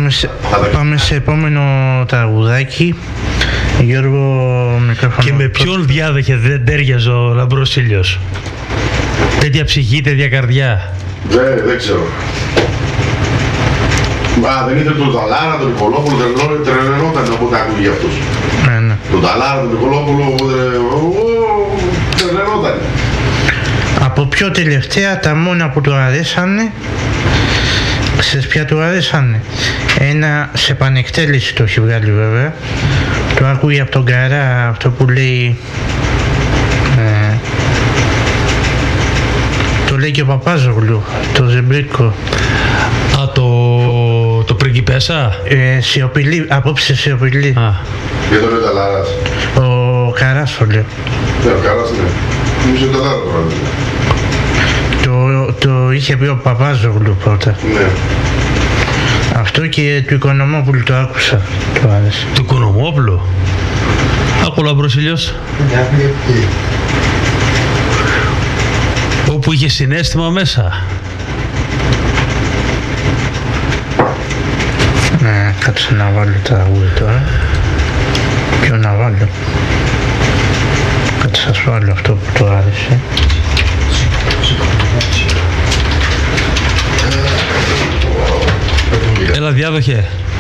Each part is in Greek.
Πάμε σε επόμενο τραγουδάκι. Γιώργο, μικρόφωνο. Και με ποιον διάδεχε δεν τέριαζε ο Λαμπρός Ήλιος? Τέτοια ψυχή, τέτοια καρδιά. Δεν ξέρω. Δεν ήθελε τον Ταλάρα, τον Νικολόπουλο, τρελαινόταν όποτε ακούγε αυτός. Ναι. Τον Ταλάρα, τον Νικολόπουλο, τρελαινόταν. Από πιο τελευταία, τα μόνα που του αρέσανε, ξέρεις ποια του αρέσανε? Ένα σε πανεκτέλεση το έχει βγάλει βέβαια. Το ακούγε από τον Καρά, αυτό που λέει... το λέει και ο Παπάζογλου, το Ζεμπρίκο. Α, το Πριγκιπέσα. Σιωπηλή, απόψε σιωπηλή. Και το λέει Ταλάρας. Ο Καράς το λέει. Ναι, ο Καράς ναι. Νομίζω Ταλάρα το είχε πει ο Παπάζογλου πρώτα. Ναι. Αυτό και του Οικονομόπουλου το άκουσα. Του άρεσε. Του Οικονομόπουλου. Άκου Λαμπρός Ήλιος. Όπου είχε συναίσθημα μέσα. Ναι, κάτσε να βάλω τα τραγούδια τώρα. Ποιο να βάλω? Κάτσε σας βάλω αυτό που του άρεσε. Έλα διάδοχε.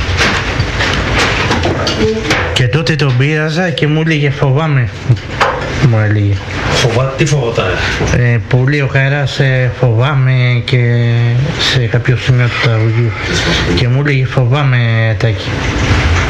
Και τότε τον πείραζα και μου έλεγε φοβάμαι. Μου έλεγε. Τι φοβόταν? Πολύ ο Καράς φοβάμαι και σε κάποιο σημείο του τραγουδιού. Και μου έλεγε φοβάμαι Τάκη.